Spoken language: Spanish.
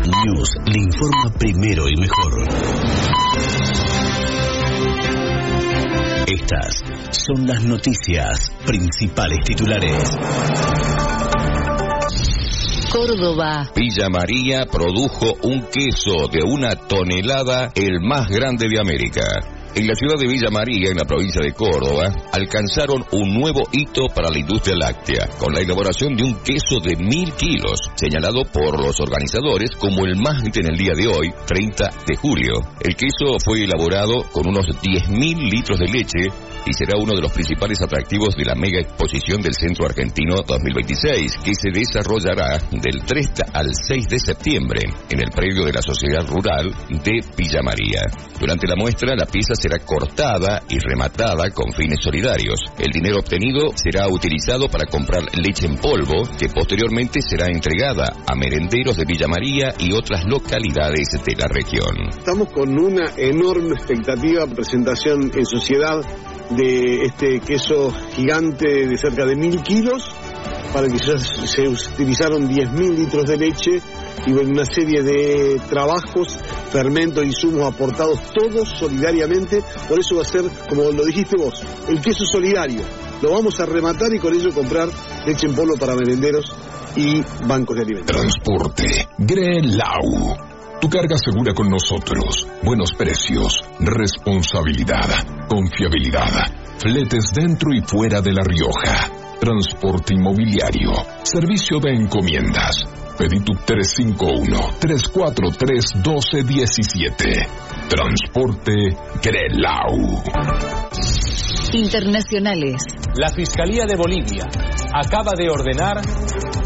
News le informa primero y mejor. Estas son las noticias, principales titulares. Córdoba. Villa María produjo un queso de 1 tonelada, el más grande de América. En la ciudad de Villa María, en la provincia de Córdoba, alcanzaron un nuevo hito para la industria láctea, con la elaboración de un queso de 1000 kilos, señalado por los organizadores como el más grande en el día de hoy, 30 de julio. El queso fue elaborado con unos 10.000 litros de leche y será uno de los principales atractivos de la mega exposición del Centro Argentino 2026, que se desarrollará del 3 al 6 de septiembre en el predio de la Sociedad Rural de Villa María. Durante la muestra, la pieza será cortada y rematada con fines solidarios. El dinero obtenido será utilizado para comprar leche en polvo, que posteriormente será entregada a merenderos de Villa María y otras localidades de la región. Estamos con una enorme expectativa, presentación en sociedad de este queso gigante de cerca de 1000 kilos, para que se utilizaron 10.000 litros de leche y una serie de trabajos, fermentos, insumos aportados todos solidariamente. Por eso va a ser, como lo dijiste vos, el queso solidario. Lo vamos a rematar y con ello comprar leche en polvo para merenderos y bancos de alimentos. Transporte Grelau. Tu carga segura con nosotros. Buenos precios, responsabilidad, confiabilidad. Fletes dentro y fuera de La Rioja. Transporte inmobiliario. Servicio de encomiendas. Pedí tu 351-343-1217. Transporte Grelau. Internacionales. La Fiscalía de Bolivia acaba de ordenar